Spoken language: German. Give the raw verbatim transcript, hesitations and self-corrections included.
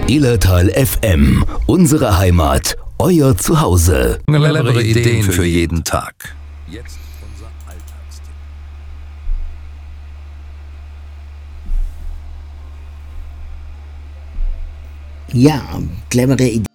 Illertal F M, unsere Heimat, euer Zuhause. Clevere Ideen für jeden Tag. Jetzt unser Alltagstipp. Ja, clevere Ideen.